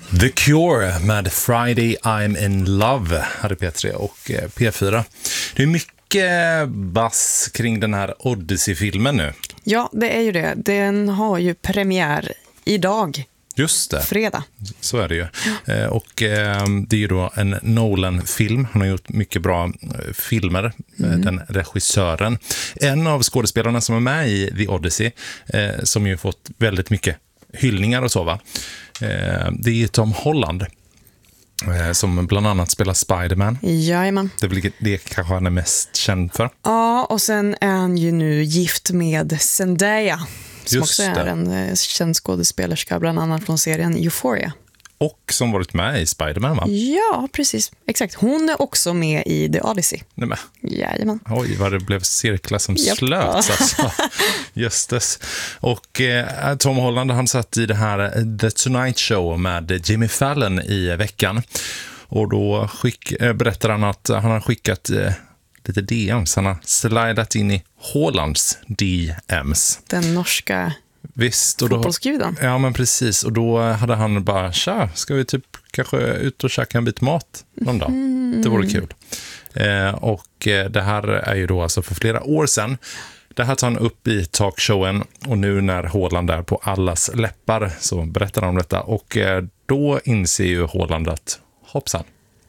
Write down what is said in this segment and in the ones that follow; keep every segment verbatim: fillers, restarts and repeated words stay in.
The Cure med Friday I'm in Love hade P tre och P fyra. Det är mycket bass kring den här Odyssey-filmen nu. Ja, det är ju det. Den har ju premiär idag. Just det. Fredag. Så är det ju. Eh, och eh, det är ju då en Nolan-film. Han har gjort mycket bra eh, filmer, mm. den regissören. En av skådespelarna som är med i The Odyssey, eh, som ju fått väldigt mycket hyllningar och så, va? Eh, det är Tom Holland, eh, som bland annat spelar Spider-Man. Jajamän. Det är väl det kanske han är mest känd för. Ja, och sen är han ju nu gift med Zendaya, som Just också är det. en eh, känd skådespelerska, bland annat från serien Euphoria. Och som varit med i Spider-Man, va? Ja, precis. Exakt. Hon är också med i The Odyssey. Nej, men. Jajamän. Oj, vad det blev cirklar som Japp. slöts. Alltså. Just det. Och eh, Tom Holland, han satt i det här The Tonight Show med Jimmy Fallon i veckan. Och då skick, eh, berättar han att han har skickat eh, lite D M's. Han har slidat in i Hollands D M's. Den norska Visst, och då, fotbollsguden. ja, men precis. Och då hade han bara, tja, ska vi typ kanske ut och käka en bit mat någon dag? Mm. Det vore kul. Eh, och eh, det här är ju då alltså för flera år sedan. Det här tar han upp i talkshowen, och nu när Haaland är på allas läppar så berättar han om detta. Och eh, då inser ju Haaland att, hoppsan,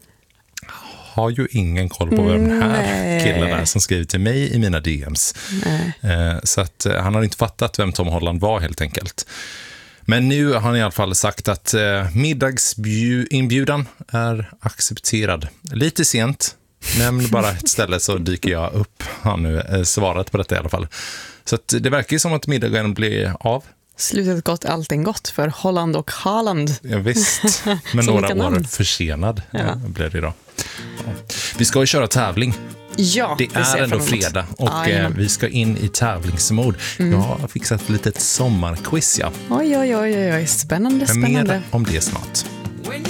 har ju ingen koll på vem den här Nej. killen är som skriver till mig i mina D M's. Eh, så att eh, han har inte fattat vem Tom Holland var helt enkelt. Men nu har han i alla fall sagt att eh, middagsinbjudan är accepterad. Lite sent, nämn bara ett ställe så dyker jag upp. Han har nu eh, svarat på detta i alla fall. Så att det verkar ju som att middagen blir av. Slutet gott, allting gott för Holland och Haaland. Ja, visst, men några år namn. försenad Ja. ja. blir det idag. Ja. Vi ska ju köra tävling. Ja, Det ser är jag ändå fram emot. fredag och Ah, eh, vi ska in i tävlingsmod. Mm. Jag har fixat ett litet sommarquiz, ja. Oj, oj, oj, oj, oj. Spännande, Men mer spännande. om det snart.